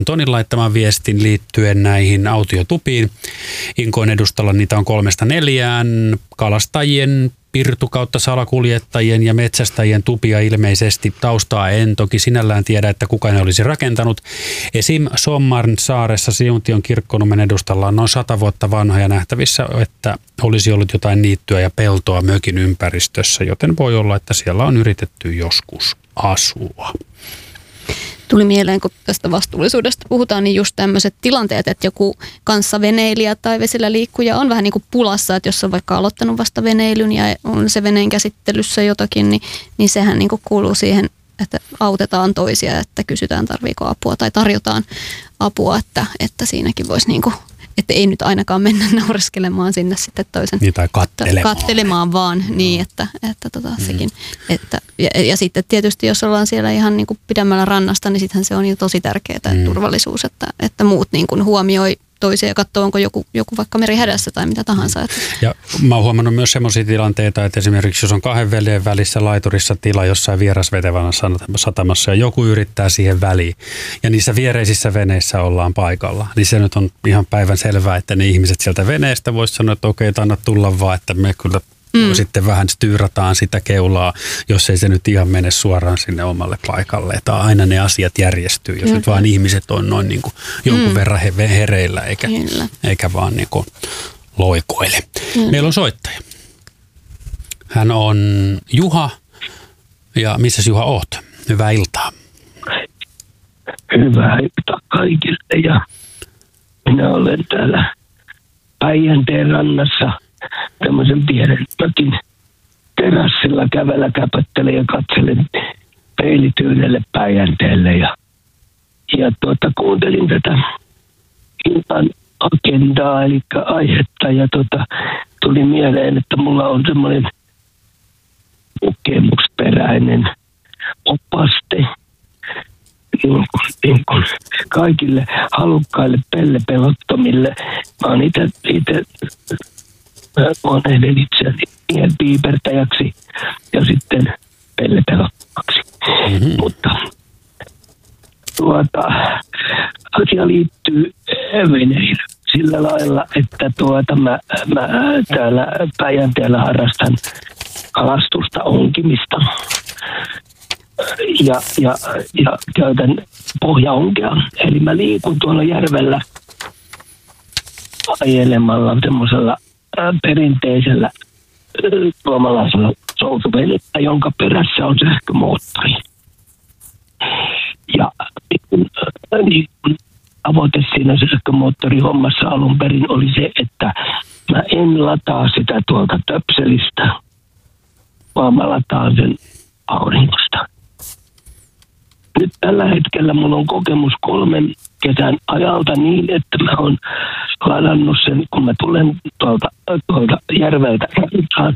Tonin laittaman viestin liittyen näihin autiotupiin. Inkoon edustalla niitä on 3-4 kalastajien, pirtu kautta salakuljettajien ja metsästäjien tupia ilmeisesti. Taustaa en toki sinällään tiedä, että kuka ne olisi rakentanut. Esim. Sommarn saaressa Siuntion kirkkonummen edustalla on noin 100 vuotta vanha ja nähtävissä, että olisi ollut jotain niittyä ja peltoa mökin ympäristössä, joten voi olla, että siellä on yritetty joskus asua. Tuli mieleen, kun tästä vastuullisuudesta puhutaan, niin just tämmöiset tilanteet, että joku kanssaveneilijä tai vesillä liikkuja on vähän niin kuin pulassa, että jos on vaikka aloittanut vasta veneilyn ja on se veneen käsittelyssä jotakin, niin sehän niin kuin kuuluu siihen, että autetaan toisia, että kysytään tarviiko apua tai tarjotaan apua, että siinäkin voisi niin kuin, että ei nyt ainakaan mennä naureskelemaan sinne sitten toisen niin, tai kattelemaan vaan niin, että sekin. Että, ja sitten tietysti, jos ollaan siellä ihan niin kuin pidemmällä rannasta, niin sittenhän se on jo tosi tärkeää, turvallisuus, että muut niin kuin huomioi toisia ja katsoo, onko joku vaikka merihädässä tai mitä tahansa. Ja mä oon huomannut myös semmoisia tilanteita, että esimerkiksi jos on 2 veneen välissä laiturissa tila jossain vierasvetevänä satamassa ja joku yrittää siihen väliin ja niissä viereisissä veneissä ollaan paikalla, niin se nyt on ihan päivän selvää, että ne ihmiset sieltä veneestä voisi sanoa, että okei, anna tulla vaan, että me kyllä sitten vähän styyrataan sitä keulaa, jos ei se nyt ihan mene suoraan sinne omalle paikalle. Että aina ne asiat järjestyy, jos nyt vaan ihmiset on noin niin kuin jonkun verran hereillä, eikä vaan niin kuin loikoile. Meillä on soittaja. Hän on Juha. Ja missäs Juha oot? Hyvää iltaa. Hyvää iltaa kaikille ja minä olen täällä Päijänteen rannassa tämmöisen pienen mökin terassilla käpöttelen ja katselen peilityynelle Päijänteelle ja kuuntelin tätä iltan agendaa eli aihetta ja tuli mieleen, että mulla on semmoinen kokemusperäinen opaste niin kuin kaikille halukkaille pellepelottomille. Mä oon itse olen ennen itseäni piipertäjäksi ja sitten pellepelottomaksi. Mutta asia liittyy veneilyyn sillä lailla, että mä täällä Päijänteellä harrastan kalastusta, onkimista ja käytän pohjaonkea. Eli mä liikun tuolla järvellä ajelemalla semmoisella perinteisellä suomalaisella soutuvenettä, jonka perässä on sähkömoottori. Ja niin tavoite siinä sähkömoottorihommassa alun perin oli se, että mä en lataa sitä tuolta töpselistä, vaan mä lataan sen aurinkosta. Nyt tällä hetkellä mulla on kokemus 3 kesän ajalta niin, että mä oon ladannut sen, kun mä tulen tuolta järveltä rantaan,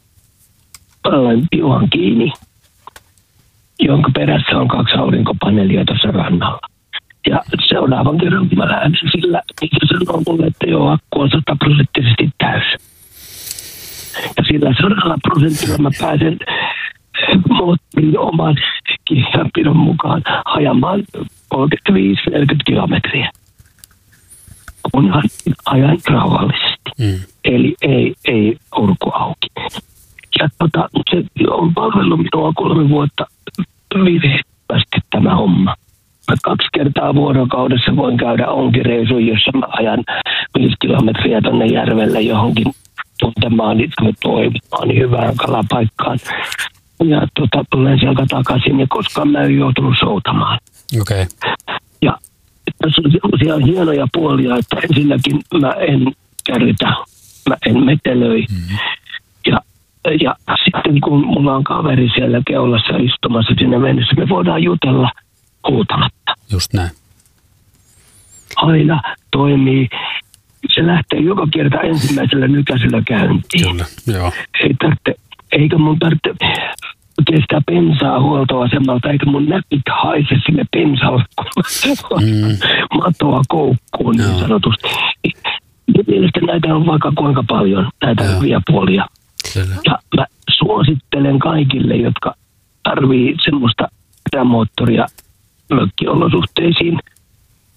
piuhan kiinni, jonka perässä on 2 aurinkopaneelia tuossa rannalla. Ja seuraavan kerran, kun mä lähden sillä, niin se sanoo mulle, että joo, akku on 100% täys. Ja sillä 100% mä pääsen moottorin oman kirjanpidon mukaan ajamaan 35-40 kilometriä. Kunhan ajan rauhallisesti. Eli ei urku auki. Ja se on palvellut minua 3 vuotta vireästi tämä homma. Mä 2 kertaa vuorokaudessa voin käydä onkireisuun, jossa mä ajan 5 kilometriä tonne järvelle johonkin tuntemaan toivomaan hyvään kalapaikkaan. Ja tulen sieltä takaisin ja koskaan mä en joutunut soutamaan. Okay. Ja tässä on sellaisia hienoja puolia, että ensinnäkin mä en kärrytä, mä en metelöi. Ja sitten kun mulla on kaveri siellä keulassa istumassa sinne mennessä, me voidaan jutella huutamatta. Just näin. Aina toimii. Se lähtee joka kerta ensimmäisellä nykäisellä käyntiin. Kyllä, joo. Eikä mun tarvitse kestää bensaa huoltoasemalta, eikä mun näpit haise sinne bensalle, kun matoa koukkuun niin sanotusti. Mielestäni näitä on vaikka kuinka paljon, näitä hyviä puolia. Kyllä. Ja mä suosittelen kaikille, jotka tarvii semmoista etämoottoria mökkiolosuhteisiin,